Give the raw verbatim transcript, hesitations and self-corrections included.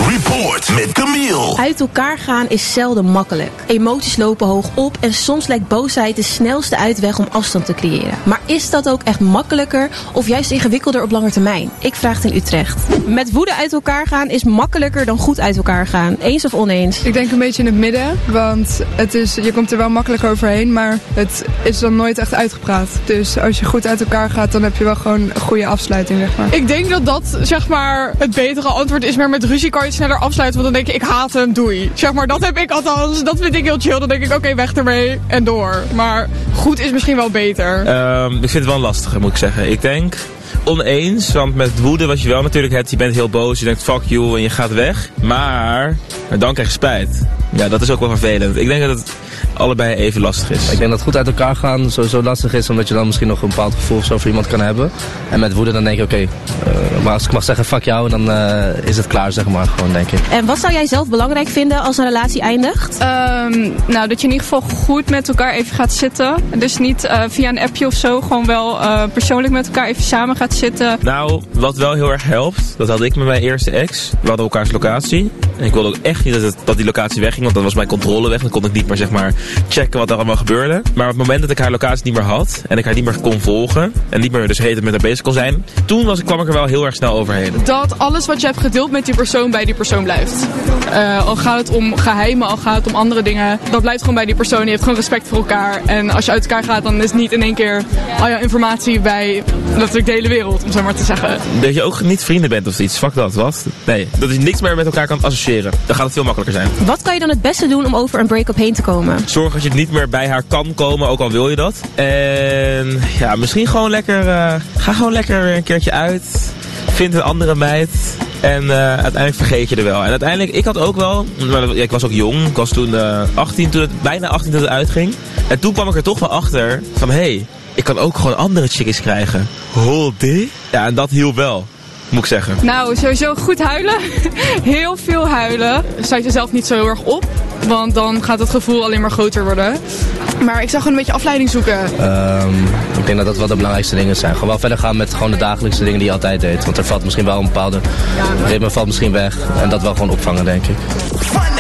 Report met Camille. Uit elkaar gaan is zelden makkelijk. Emoties lopen hoog op en soms lijkt boosheid de snelste uitweg om afstand te creëren. Maar is dat ook echt makkelijker of juist ingewikkelder op lange termijn? Ik vraag het in Utrecht. Met woede uit elkaar gaan is makkelijker dan goed uit elkaar gaan. Eens of oneens? Ik denk een beetje in het midden, want het is, je komt er wel makkelijk overheen, maar het is dan nooit echt uitgepraat. Dus als je goed uit elkaar gaat, dan heb je wel gewoon een goede afsluiting, zeg maar. Ik denk dat dat, zeg maar, het betere antwoord is, maar met ruzie kan je het sneller afsluiten, want dan denk je, ik haat hem, doei. Zeg maar, dat heb ik althans, dat vind ik heel chill. Dan denk ik, oké, okay, weg ermee en door. Maar goed is misschien wel beter. Um, ik vind het wel lastig, moet ik zeggen. Ik denk oneens, want met woede wat je wel natuurlijk hebt, je bent heel boos, je denkt fuck you en je gaat weg. Maar, maar dan krijg je spijt. Ja, dat is ook wel vervelend. Ik denk dat het allebei even lastig is. Ik denk dat goed uit elkaar gaan sowieso lastig is, omdat je dan misschien nog een bepaald gevoel zo voor iemand kan hebben. En met woede dan denk je, oké, okay, uh, maar als ik mag zeggen fuck jou, dan uh, is het klaar, zeg maar, gewoon, denk ik. En wat zou jij zelf belangrijk vinden als een relatie eindigt? Um, nou, dat je in ieder geval goed met elkaar even gaat zitten. Dus niet uh, via een appje of zo, gewoon wel uh, persoonlijk met elkaar even samen gaat zitten. Nou, wat wel heel erg helpt, dat had ik met mijn eerste ex. We hadden elkaars locatie. En ik wilde ook echt niet dat, het, dat die locatie wegging, want dan was mijn controle weg. Dan kon ik niet meer, zeg maar, checken wat er allemaal gebeurde. Maar op het moment dat ik haar locatie niet meer had en ik haar niet meer kon volgen en niet meer dus heet met haar bezig kon zijn, toen was, kwam ik er wel heel erg snel overheen. Dat alles wat je hebt gedeeld met die persoon bij die persoon blijft. Uh, al gaat het om geheimen, al gaat het om andere dingen, dat blijft gewoon bij die persoon. Je hebt gewoon respect voor elkaar. En als je uit elkaar gaat, dan is het niet in één keer al jouw informatie bij natuurlijk de hele wereld, om zo maar te zeggen. Dat je ook niet vrienden bent of iets. Fuck dat, wat? Nee, dat je niks meer met elkaar kan associëren. Dan gaat het veel makkelijker zijn. Wat kan je dan het beste doen om over een break-up heen te komen? Zorg dat je niet meer bij haar kan komen, ook al wil je dat. En ja, misschien gewoon lekker, uh, ga gewoon lekker weer een keertje uit. Vind een andere meid. En uh, uiteindelijk vergeet je er wel. En uiteindelijk, ik had ook wel, maar ik was ook jong, ik was toen uh, achttien, toen het, bijna achttien toen het uitging. En toen kwam ik er toch wel achter van, hé, hey, ik kan ook gewoon andere chickies krijgen. Holy? Ja, en dat hielp wel, moet ik zeggen. Nou, sowieso goed huilen. Heel veel huilen. Sluit jezelf niet zo heel erg op, want dan gaat het gevoel alleen maar groter worden. Maar ik zou gewoon een beetje afleiding zoeken. Um, ik denk dat dat wel de belangrijkste dingen zijn. Gewoon wel verder gaan met gewoon de dagelijkse dingen die je altijd deed. Want er valt misschien wel een bepaalde ritme valt misschien weg. En dat wel gewoon opvangen, denk ik.